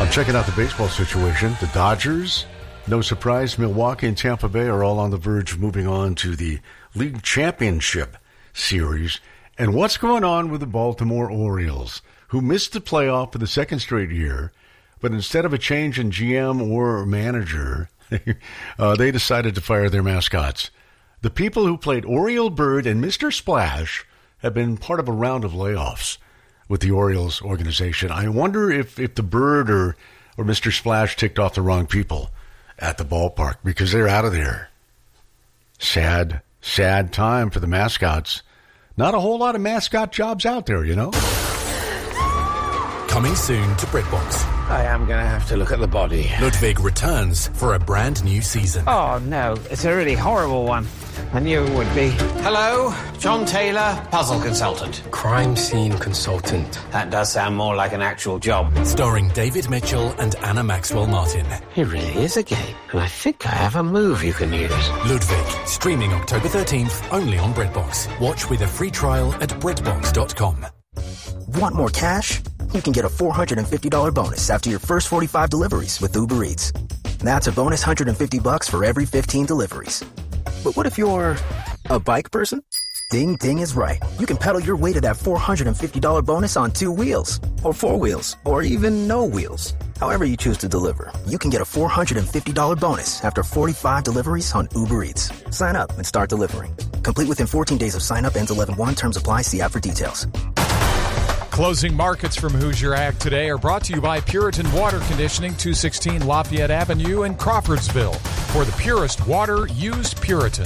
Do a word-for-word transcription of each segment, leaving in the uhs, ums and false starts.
I'm checking out the baseball situation. The Dodgers, no surprise, Milwaukee and Tampa Bay are all on the verge of moving on to the League Championship Series. And what's going on with the Baltimore Orioles, who missed the playoff for the second straight year, but instead of a change in G M or manager, uh, they decided to fire their mascots. The people who played Oriole Bird and Mister Splash have been part of a round of layoffs with the Orioles organization. I wonder if, if the Bird or, or Mister Splash ticked off the wrong people at the ballpark, because they're out of there. Sad, sad time for the mascots. Not a whole lot of mascot jobs out there, you know? Coming soon to BritBox. I am going to have to look at the body. Ludwig returns for a brand new season. Oh, no. It's a really horrible one. I knew it would be. Hello, John Taylor, puzzle consultant. Crime scene consultant. That does sound more like an actual job. Starring David Mitchell and Anna Maxwell Martin. It really is a game, and I think I have a move you can use. Ludwig, streaming October thirteenth, only on BritBox. Watch with a free trial at BritBox dot com. Want more cash? You can get a four hundred fifty dollars bonus after your first forty-five deliveries with Uber Eats. That's a bonus one hundred fifty bucks for every fifteen deliveries. But what if you're a bike person? Ding Ding is right. You can pedal your way to that four hundred fifty dollars bonus on two wheels, or four wheels, or even no wheels. However you choose to deliver, you can get a four hundred fifty dollars bonus after forty-five deliveries on Uber Eats. Sign up and start delivering. Complete within fourteen days of sign up. Ends eleven one. Terms apply. See app for details. Closing markets from Hoosier Ag today are brought to you by Puritan Water Conditioning, two sixteen Lafayette Avenue in Crawfordsville. For the purest water, use Puritan.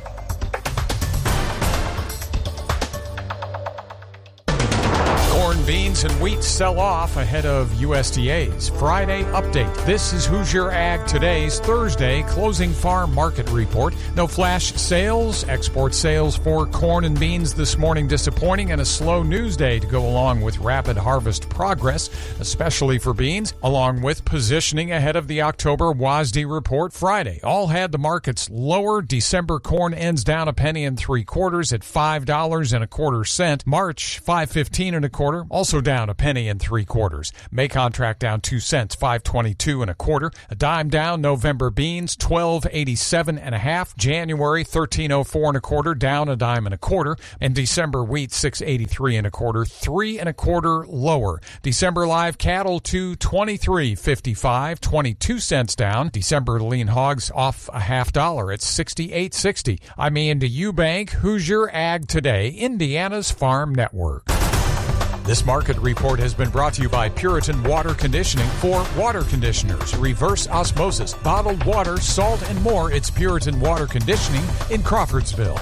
Corn, beans, and wheat sell off ahead of U S D A's Friday update. This is Hoosier Ag Today's Thursday closing farm market report. No flash sales. Export sales for corn and beans this morning disappointing, and a slow news day to go along with rapid harvest progress, especially for beans, along with positioning ahead of the October W A S D report Friday. All had the markets lower. December corn ends down a penny and three quarters at five dollars and a quarter cent. March five fifteen and a quarter. Also down a penny and three quarters. May contract down two cents, five twenty-two and a quarter. A dime down. November beans, twelve eighty-seven and a half. January, thirteen oh four and a quarter, down a dime and a quarter. And December wheat, six eighty-three and a quarter, three and a quarter lower. December live cattle, two twenty-three fifty-five, twenty-two cents down. December lean hogs off a half dollar at sixty-eight sixty. I'm Ian to Eubank, Hoosier Ag Today, Indiana's Farm Network. This market report has been brought to you by Puritan Water Conditioning. For water conditioners, reverse osmosis, bottled water, salt, and more, it's Puritan Water Conditioning in Crawfordsville.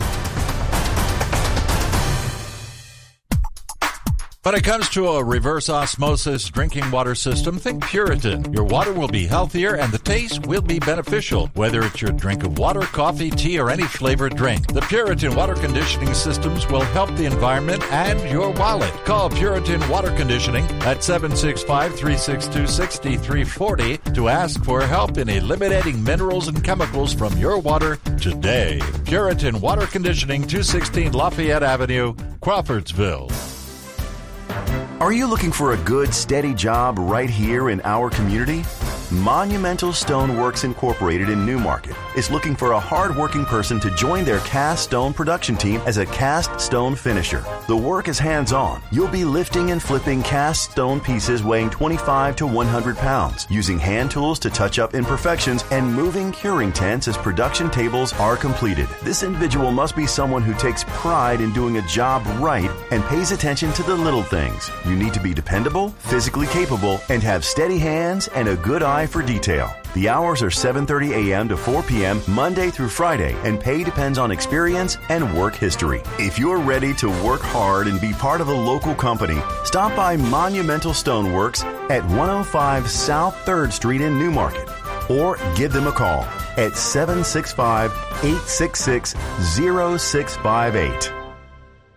When it comes to a reverse osmosis drinking water system, think Puritan. Your water will be healthier and the taste will be beneficial, whether it's your drink of water, coffee, tea, or any flavored drink. The Puritan water conditioning systems will help the environment and your wallet. Call Puritan Water Conditioning at seven six five, three six two, six three four zero to ask for help in eliminating minerals and chemicals from your water today. Puritan Water Conditioning, two sixteen Lafayette Avenue, Crawfordsville. Are you looking for a good, steady job right here in our community? Monumental Stone Works Incorporated in Newmarket is looking for a hard-working person to join their cast stone production team as a cast stone finisher. The work is hands-on. You'll be lifting and flipping cast stone pieces weighing twenty-five to one hundred pounds, using hand tools to touch up imperfections, and moving curing tents as production tables are completed. This individual must be someone who takes pride in doing a job right and pays attention to the little things. You need to be dependable, physically capable, and have steady hands and a good eye for detail. The hours are seven thirty a.m. to four p.m. Monday through Friday, and pay depends on experience and work history. If you're ready to work hard and be part of a local company, stop by Monumental Stoneworks at one oh five South third Street in Newmarket, or give them a call at seven six five, eight six six, zero six five eight.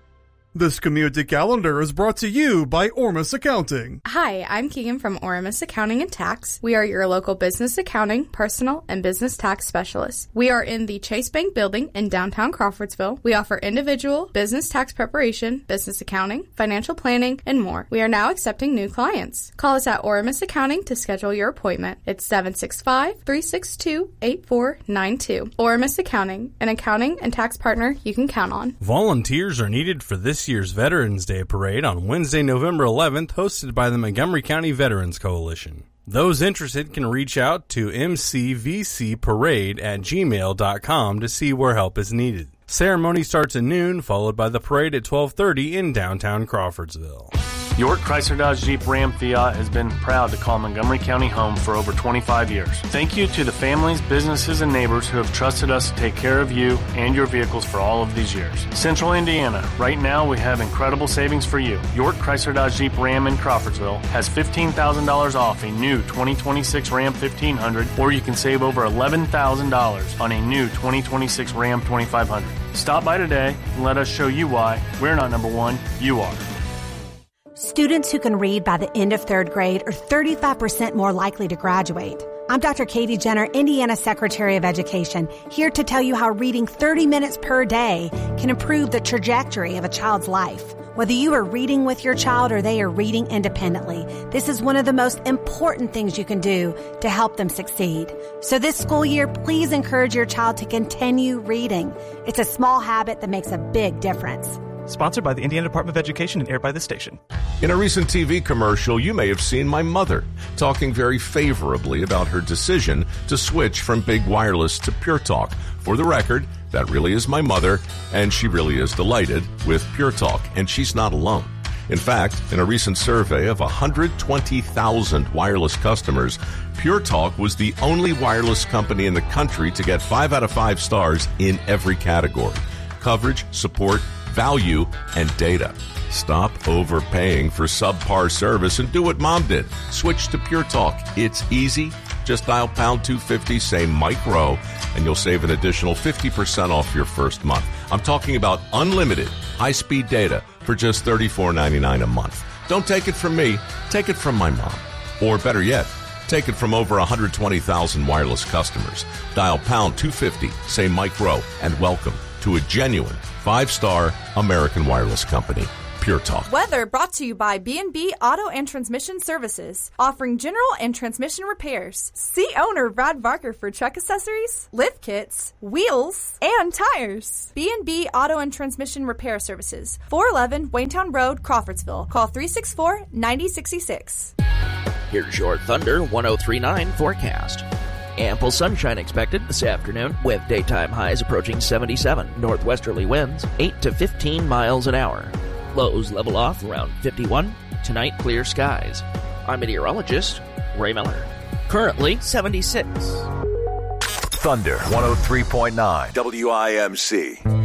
This community calendar is brought to you by Ormus Accounting. Hi, I'm Keegan from Ormus Accounting and Tax. We are your local business accounting, personal, and business tax specialists. We are in the Chase Bank building in downtown Crawfordsville. We offer individual, business tax preparation, business accounting, financial planning, and more. We are now accepting new clients. Call us at Ormus Accounting to schedule your appointment. It's seven six five, three six two, eight four nine two. Ormus Accounting, an accounting and tax partner you can count on. Volunteers are needed for this year's Veterans Day Parade on Wednesday, November eleventh, hosted by the Montgomery County Veterans Coalition. Those interested can reach out to m c v c parade at gmail dot com to see where help is needed. Ceremony starts at noon, followed by the parade at twelve thirty in downtown Crawfordsville. York Chrysler Dodge Jeep Ram Fiat has been proud to call Montgomery County home for over twenty-five years. Thank you to the families, businesses, and neighbors who have trusted us to take care of you and your vehicles for all of these years. Central Indiana, right now we have incredible savings for you. York Chrysler Dodge Jeep Ram in Crawfordsville has fifteen thousand dollars off a new twenty twenty-six Ram fifteen hundred, or you can save over eleven thousand dollars on a new twenty twenty-six Ram twenty-five hundred. Stop by today and let us show you why we're not number one, you are. Students who can read by the end of third grade are thirty-five percent more likely to graduate. I'm Doctor Katie Jenner, Indiana Secretary of Education, here to tell you how reading thirty minutes per day can improve the trajectory of a child's life. Whether you are reading with your child or they are reading independently, this is one of the most important things you can do to help them succeed. So this school year, please encourage your child to continue reading. It's a small habit that makes a big difference. Sponsored by the Indiana Department of Education and aired by this station. In a recent T V commercial, you may have seen my mother talking very favorably about her decision to switch from Big Wireless to Pure Talk. For the record, that really is my mother, and she really is delighted with Pure Talk, and she's not alone. In fact, in a recent survey of one hundred twenty thousand wireless customers, Pure Talk was the only wireless company in the country to get five out of five stars in every category: coverage, support, value, and data. Stop overpaying for subpar service and do what Mom did. Switch to Pure Talk. It's easy. Just dial pound two fifty, say Mike Rowe, and you'll save an additional fifty percent off your first month. I'm talking about unlimited high-speed data for just thirty-four ninety-nine a month. Don't take it from me. Take it from my mom. Or better yet, take it from over one hundred twenty thousand wireless customers. Dial pound two fifty, say Mike Rowe, and welcome to a genuine five-star American wireless company, Pure Talk. Weather brought to you by B and B Auto and Transmission Services, offering general and transmission repairs. See owner Brad Barker for truck accessories, lift kits, wheels, and tires. B and B Auto and Transmission Repair Services, four eleven Waynetown Road, Crawfordsville. Call three six four, nine zero six six. Here's your Thunder one oh three point nine forecast. Ample sunshine expected this afternoon, with daytime highs approaching seventy-seven. Northwesterly winds eight to fifteen miles an hour. Lows level off around fifty-one. Tonight, clear skies. I'm meteorologist Ray Miller. Currently seventy-six. Thunder one oh three point nine W I M C.